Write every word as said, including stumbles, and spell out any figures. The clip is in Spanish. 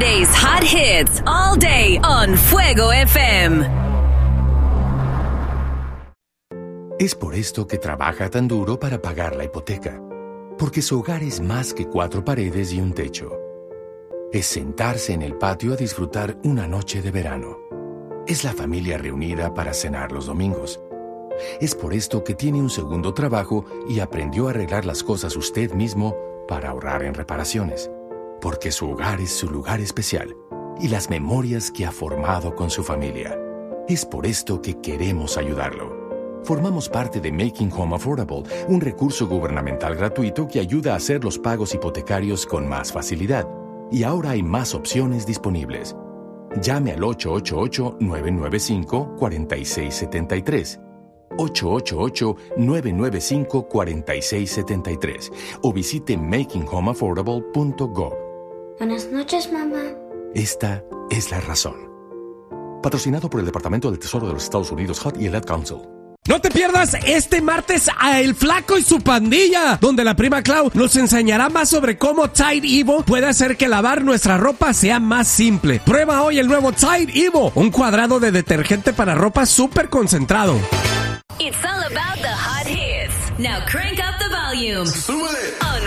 Today's hot hits all day on Fuego F M. Es por esto que trabaja tan duro para pagar la hipoteca. Porque su hogar es más que cuatro paredes y un techo. Es sentarse en el patio a disfrutar una noche de verano. Es la familia reunida para cenar los domingos. Es por esto que tiene un segundo trabajo y aprendió a arreglar las cosas usted mismo para ahorrar en reparaciones. Porque su hogar es su lugar especial y las memorias que ha formado con su familia. Es por esto que queremos ayudarlo. Formamos parte de Making Home Affordable, un recurso gubernamental gratuito que ayuda a hacer los pagos hipotecarios con más facilidad. Y ahora hay más opciones disponibles. Llame al ocho ocho ocho, nueve nueve cinco, cuatro seis siete tres. ocho ocho ocho, nueve nueve cinco, cuatro seis siete tres o visite making home affordable punto gov. Buenas noches, mamá. Esta es la razón. Patrocinado por el Departamento del Tesoro de los Estados Unidos, H U D y el Ad Council. No te pierdas este martes a El Flaco y su pandilla, donde la prima Clau nos enseñará más sobre cómo Tide Evo puede hacer que lavar nuestra ropa sea más simple. Prueba hoy el nuevo Tide Evo, un cuadrado de detergente para ropa súper concentrado. It's all about the hot hits. Now crank up the volume. On